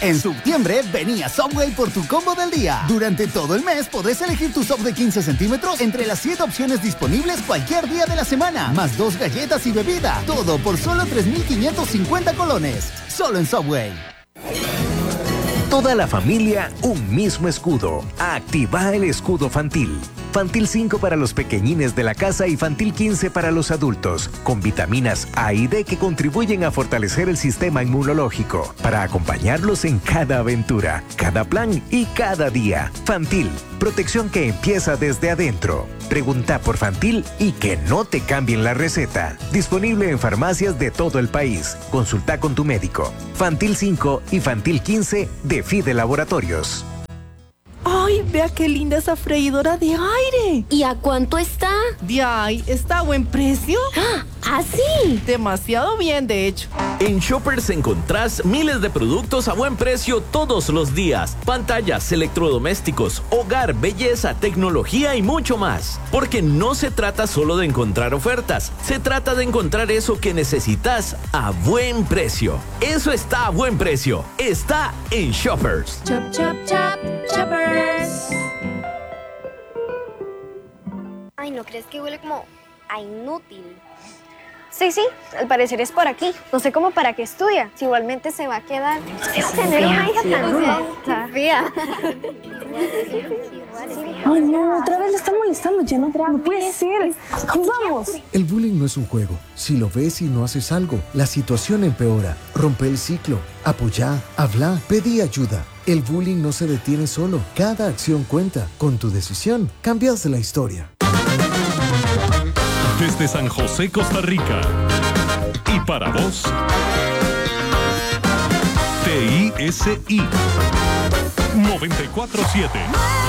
En septiembre, vení a Subway por tu combo del día. Durante todo el mes podés elegir tu sub de 15 centímetros entre las 7 opciones disponibles cualquier día de la semana. Más 2 galletas y bebida. Todo por solo 3,550 colones. Solo en Subway. Toda la familia, un mismo escudo. Activa el escudo Fantil. Fantil 5 para los pequeñines de la casa y Fantil 15 para los adultos, con vitaminas A y D que contribuyen a fortalecer el sistema inmunológico, para acompañarlos en cada aventura, cada plan y cada día. Fantil, protección que empieza desde adentro. Pregunta por Fantil y que no te cambien la receta. Disponible en farmacias de todo el país. Consulta con tu médico. Fantil 5 y Fantil 15 de Fide Laboratorios. ¡Ay, vea qué linda esa freidora de aire! ¿Y a cuánto está? ¡Ay, está a buen precio! ¿Ah, sí? Demasiado bien, de hecho. En Shoppers encontrás miles de productos a buen precio todos los días. Pantallas, electrodomésticos, hogar, belleza, tecnología y mucho más. Porque no se trata solo de encontrar ofertas, se trata de encontrar eso que necesitas a buen precio. Eso está a buen precio. Está en Shoppers. Chop, chop, chop, Shoppers. Ay, ¿no crees que huele como a inútil? Sí, al parecer es por aquí. No sé cómo para qué estudia. Si igualmente se va a quedar. Tener una hija tan fea. Ay, no, otra vez le está molestando, ya no puede ser. ¡Vamos! El bullying no es un juego. Si lo ves y no haces algo, la situación empeora. Rompe el ciclo. Apoyá, habla, pedí ayuda. El bullying no se detiene solo. Cada acción cuenta. Con tu decisión, cambias la historia. Desde San José, Costa Rica. Y para vos, TISI 94.7.